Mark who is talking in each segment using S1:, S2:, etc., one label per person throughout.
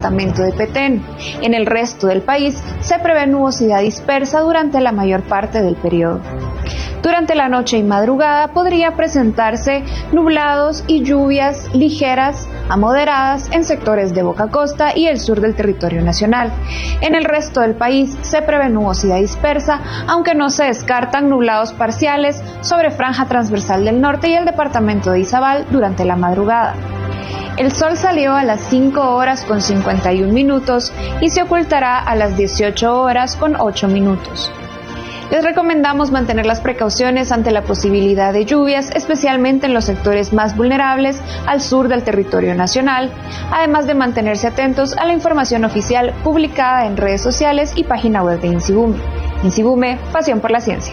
S1: departamento de Petén. En el resto del país se prevé nubosidad dispersa durante la mayor parte del periodo. Durante la noche y madrugada podría presentarse nublados y lluvias ligeras a moderadas en sectores de Boca Costa y el sur del territorio nacional. En el resto del país se prevé nubosidad dispersa, aunque no se descartan nublados parciales sobre franja transversal del norte y el departamento de Izabal durante la madrugada. El sol salió a las 5 horas con 51 minutos y se ocultará a las 18 horas con 8 minutos. Les recomendamos mantener las precauciones ante la posibilidad de lluvias, especialmente en los sectores más vulnerables al sur del territorio nacional, además de mantenerse atentos a la información oficial publicada en redes sociales y página web de INSIBUME. INSIBUME, pasión por la ciencia.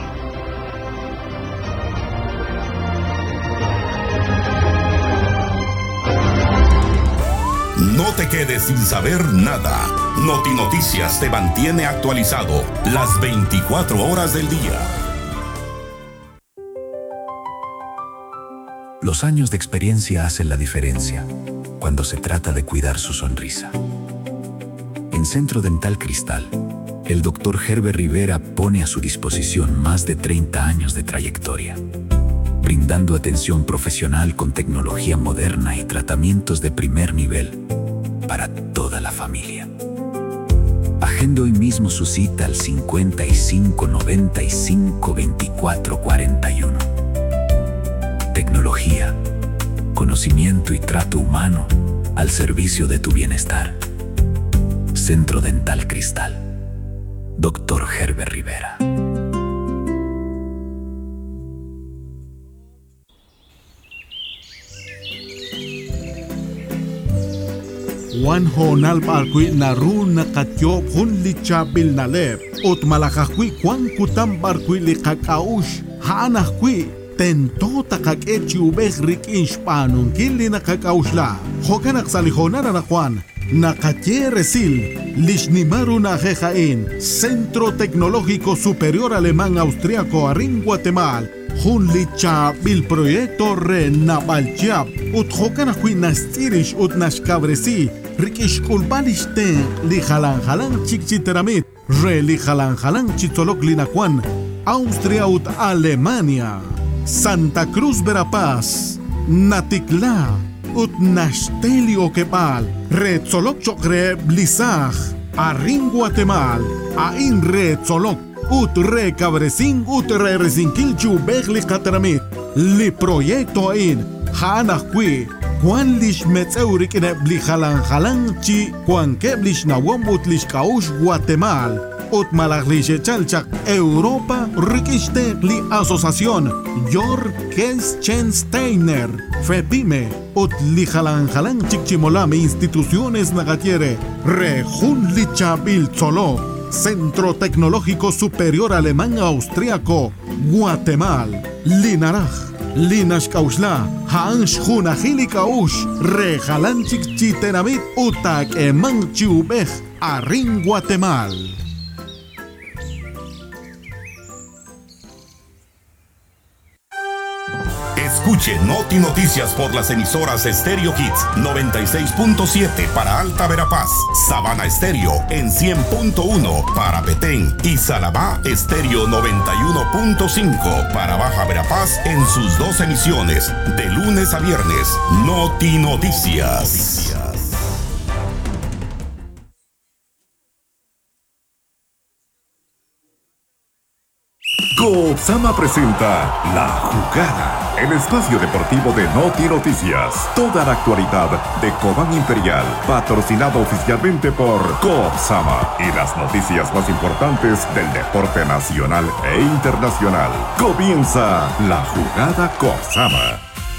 S2: No te quedes sin saber nada. Notinoticias te mantiene actualizado las 24 horas del día.
S3: Los años de experiencia hacen la diferencia cuando se trata de cuidar su sonrisa. En Centro Dental Cristal, el Dr. Herbert Rivera pone a su disposición más de 30 años de trayectoria, brindando atención profesional con tecnología moderna y tratamientos de primer nivel para toda la familia. Agende hoy mismo su cita al 55 95 24 41. Tecnología, conocimiento y trato humano al servicio de tu bienestar. Centro Dental Cristal. Dr. Herbert Rivera.
S4: Wan honal barkwi naru nakatyo kun lichabil nalep ot malakakwi kwan kutam barkwi likakaush haanakwi tento takakechi ubeh rik inshpanun kili nakakaushla hokanak salihonara nakwan nakatye resil lishnimaru najejain Centro Tecnológico Superior Alemán Austriaco Arin Guatemala Jun lichabil proyecto renabalchab ut hokanakwi nastirish ut nashkabresi Rikish kulbalishten li halan chikchiteramit re li halan chitolok linakwan Austria ut Alemania Santa Cruz Verapaz Natikla ut Nashtelio Kepal re tzolok chokre blisaj Arin Guatemal Ain re tzolok ut re cabresin ut re resinkil chubeg li kataramit li proyecto ain hanakwi Juan lish metzeurik ene bli halan chi Juan keblish nawom ut lish kaush Guatemal ut malaklish chalchak Europa rikishte li asociación Jor Kelschensteiner Fepime ut li halan chikchimolame instituciones nagatiere re jun lichabil tzolo Centro Tecnológico Superior Alemán Austriaco Guatemala Linaraj Linash Kaushla, Hansh Hunahili Kaush, Rejalanchik Chitenamit, Utak Emanchi Ubej, Arin Guatemala.
S2: Escuche Noti Noticias por las emisoras Stereo Hits 96.7 para Alta Verapaz, Sabana Estéreo en 100.1 para Petén y Salabá Estéreo 91.5 para Baja Verapaz en sus dos emisiones de lunes a viernes. Noti Noticias.
S5: Coopsama presenta La Jugada, el espacio deportivo de Noti Noticias. Toda la actualidad de Cobán Imperial, patrocinado oficialmente por Coopsama. Y las noticias más importantes del deporte nacional e internacional. Comienza La Jugada Coopsama.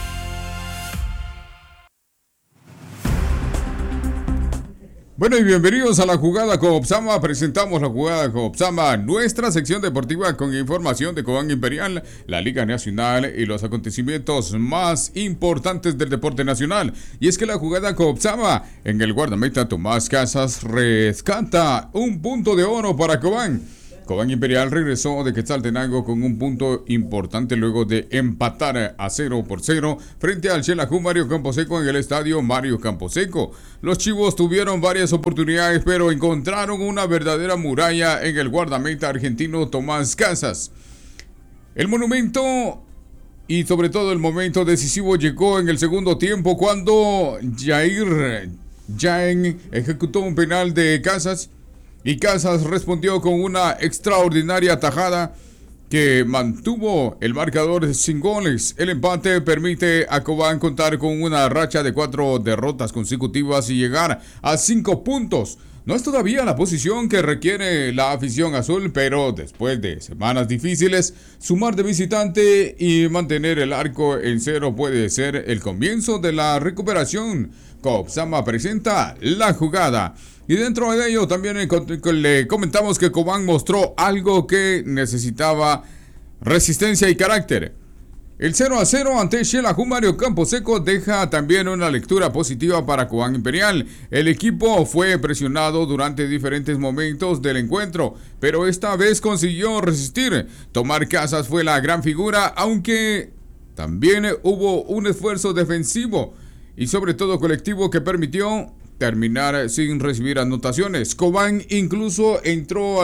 S6: Bueno, y bienvenidos a La Jugada Coopsama. Presentamos La Jugada Coopsama, nuestra sección deportiva con información de Cobán Imperial, la Liga Nacional y los acontecimientos más importantes del deporte nacional. Y es que La Jugada Coopsama, en el guardameta Tomás Casas, rescata un punto de oro para Cobán. Cobán Imperial regresó de Quetzaltenango con un punto importante luego de empatar a 0-0 frente al Xelajú Mario Camposeco en el estadio Mario Camposeco. Los Chivos tuvieron varias oportunidades, pero encontraron una verdadera muralla en el guardameta argentino Tomás Casas. El monumento y sobre todo el momento decisivo llegó en el segundo tiempo cuando Jair Jaén ejecutó un penal de Casas. Y Casas respondió con una extraordinaria tajada que mantuvo el marcador sin goles. El empate permite a Cobán contar con una racha de 4 derrotas consecutivas y llegar a 5 puntos. No es todavía la posición que requiere la afición azul, pero después de semanas difíciles, sumar de visitante y mantener el arco en cero puede ser el comienzo de la recuperación. Cobsama presenta la jugada. Y dentro de ello también le comentamos que Cobán mostró algo que necesitaba: resistencia y carácter. El 0-0 ante Xelajú Mario Camposeco deja también una lectura positiva para Cobán Imperial. El equipo fue presionado durante diferentes momentos del encuentro, pero esta vez consiguió resistir. Tomás Casas fue la gran figura, aunque también hubo un esfuerzo defensivo y sobre todo colectivo que permitió terminar sin recibir anotaciones. Cobán incluso encontró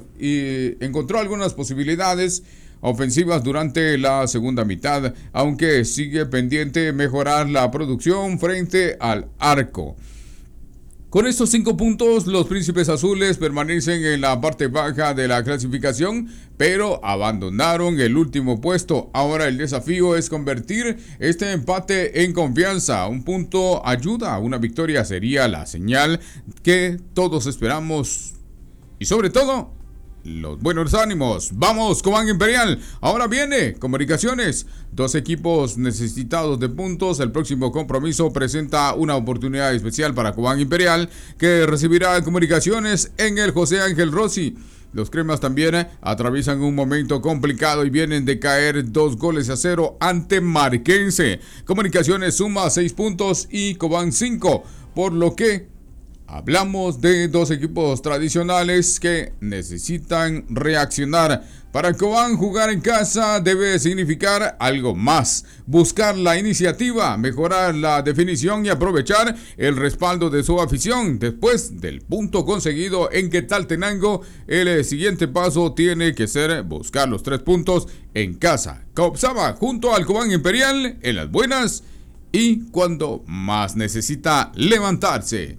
S6: algunas posibilidades ofensivas durante la segunda mitad, aunque sigue pendiente mejorar la producción frente al arco. Con estos 5 puntos, los Príncipes Azules permanecen en la parte baja de la clasificación, pero abandonaron el último puesto. Ahora el desafío es convertir este empate en confianza. Un punto ayuda, una victoria sería la señal que todos esperamos. Y sobre todo, los buenos ánimos. Vamos, Cobán Imperial. Ahora viene Comunicaciones. 2 equipos necesitados de puntos. El próximo compromiso presenta una oportunidad especial para Cobán Imperial, que recibirá Comunicaciones en el José Ángel Rossi. Los cremas también atraviesan un momento complicado y vienen de caer 2-0 ante Marquense. Comunicaciones suma 6 puntos y Cobán 5, por lo que hablamos de 2 equipos tradicionales que necesitan reaccionar. Para Cobán, jugar en casa debe significar algo más: buscar la iniciativa, mejorar la definición y aprovechar el respaldo de su afición. Después del punto conseguido en Quetzaltenango, el siguiente paso tiene que ser buscar los 3 puntos en casa. Cobsama junto al Cobán Imperial en las buenas y cuando más necesita levantarse.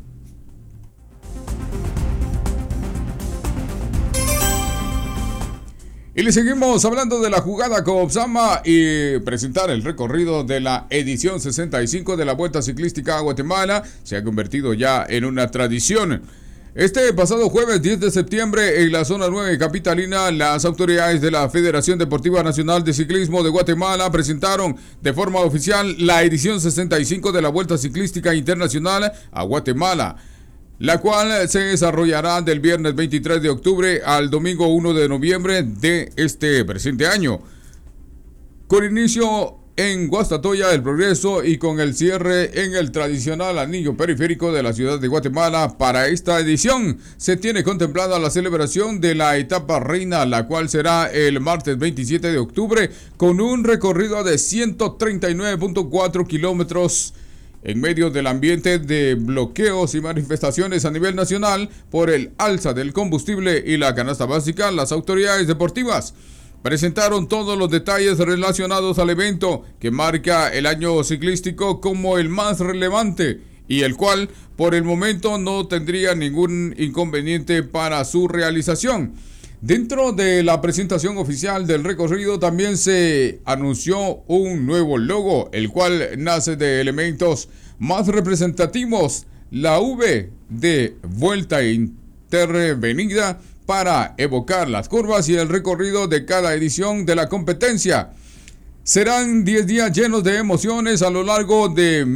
S6: Y le seguimos hablando de la jugada Cobsama y presentar el recorrido de la edición 65 de la Vuelta Ciclística a Guatemala. Se ha convertido ya en una tradición. Este pasado jueves 10 de septiembre en la zona 9 capitalina, las autoridades de la Federación Deportiva Nacional de Ciclismo de Guatemala presentaron de forma oficial la edición 65 de la Vuelta Ciclística Internacional a Guatemala, la cual se desarrollará del viernes 23 de octubre al domingo 1 de noviembre de este presente año, con inicio en Guastatoya del Progreso y con el cierre en el tradicional anillo periférico de la ciudad de Guatemala. Para esta edición se tiene contemplada la celebración de la etapa reina, la cual será el martes 27 de octubre con un recorrido de 139.4 kilómetros. En medio del ambiente de bloqueos y manifestaciones a nivel nacional por el alza del combustible y la canasta básica, las autoridades deportivas presentaron todos los detalles relacionados al evento, que marca el año ciclístico como el más relevante y el cual por el momento no tendría ningún inconveniente para su realización. Dentro de la presentación oficial del recorrido también se anunció un nuevo logo, el cual nace de elementos más representativos: la V de vuelta intervenida para evocar las curvas y el recorrido de cada edición de la competencia. Serán 10 días llenos de emociones a lo largo de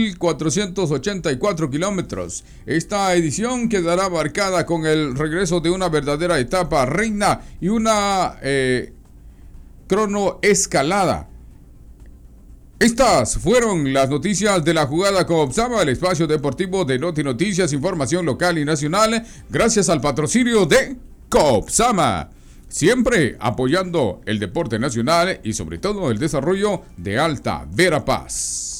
S6: 1.484 kilómetros. Esta edición quedará marcada con el regreso de una verdadera etapa reina y una cronoescalada. Estas fueron las noticias de la jugada Cobsama, el espacio deportivo de Noti Noticias, información local y nacional, gracias al patrocinio de Cobsama. siempre apoyando el deporte nacional y sobre todo el desarrollo de Alta Verapaz.